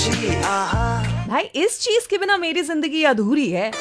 मिर्ची आहा। भाई इस चीज के बिना मेरी जिंदगी अधूरी है।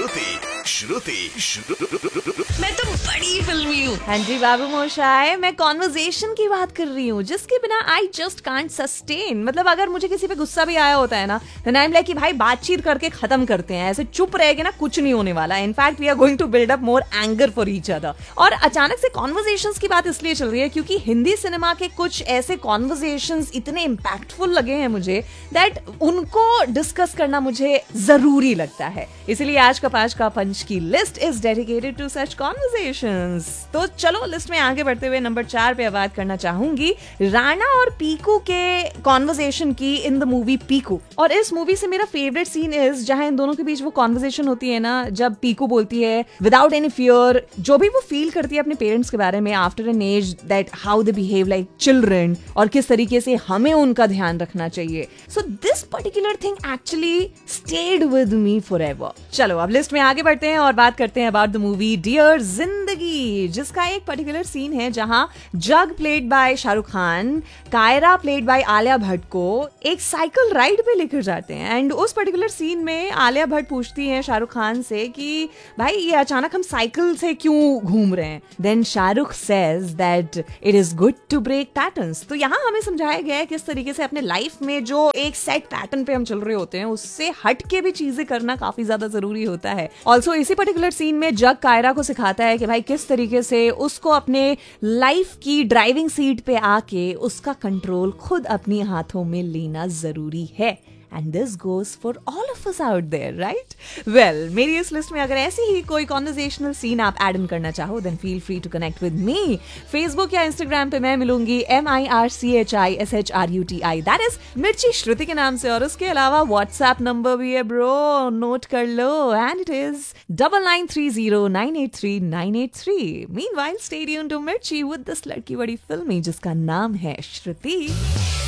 मैं तो बड़ी फिल्मी हूँ। हाँ जी बाबू मोशाय, मैं कॉन्वर्जेशन की बात कर रही हूँ जिसके बिना आई जस्ट कांट सस्टेन। मतलब अगर मुझे किसी पे गुस्सा भी आया होता है ना, तो आई एम लाइक कि भाई बातचीत करके खत्म करते हैं, ऐसे चुप रहेगे ना कुछ नहीं होने वाला। In fact we are going to build up more anger for each other. और अचानक से कॉन्वर्जेशंस की बात इसलिए चल रही है क्योंकि हिंदी सिनेमा के कुछ ऐसे कॉन्वर्जेशंस इतने इम्पैक्टफुल लगे हैं मुझे दैट उनको डिस्कस करना मुझे जरूरी लगता है। इसलिए आज का पांच का पंच की list is dedicated to such conversations. तो चलो लिस्ट में आगे बढ़ते हुए नंबर 4 पे बात करना चाहूंगी राणा और पीकू के कॉन्वर्सेशन की इन द मूवी पीकू। और इस मूवी से मेरा फेवरेट सीन इज जहां इन दोनों के बीच वो कॉन्वर्सेशन होती है ना, जब पीकू बोलती है विदाउट एनी फियर जो भी वो फील करती है अपने पेरेंट्स के बारे में after N as, that how they behave like children और किस तरीके से हमें उनका ध्यान रखना चाहिए। So this particular thing actually stayed with me forever. चलो अब लिस्ट में आगे बढ़ते हैं और बात करते हैं अबाउट द मूवी डियर जिंदगी, जिसका एक पर्टिकुलर सीन है जहां जग played by Shahrukh Khan, Kiara played by Alia Bhatt को एक साइकिल राइड पे लेकर जाते हैं। एंड उस पर्टिकुलर सीन में आलिया भट्ट पूछती है शाहरुख खान से कि भाई ये अचानक हम साइकिल से क्यों घूम रहे हैं। Then Shahrukh says that it is good to break patterns. तो यहाँ हमें समझाया गया है किस तरीके से अपने लाइफ में जो एक सेट पैटर्न पे हम चल रहे होते हैं उससे हट के भी चीजें करना काफी ज्यादा जरूरी होता है। ऑल्सो इसी पर्टिकुलर सीन में जग कायरा को सिखाता है कि भाई किस तरीके से उसको अपने लाइफ की ड्राइविंग सीट पे आके उसका कंट्रोल खुद अपने हाथों में लेना जरूरी है। And this goes for all of us out there, right? Well, मेरी इस लिस्ट में अगर ऐसी ही कोई कॉन्वर्सेशनल सीन आप ऐड इन करना चाहो then feel free to connect with me. Facebook या Instagram पे मैं मिलूंगी MIRCHISHRUTI, that is मिर्ची श्रुति के नाम से। और उसके अलावा WhatsApp नंबर भी है ब्रो, नोट कर लो, and it is 9930983983. Meanwhile, stay tuned to मिर्ची with this लड़की बड़ी फिल्मी जिसका नाम है श्रुति।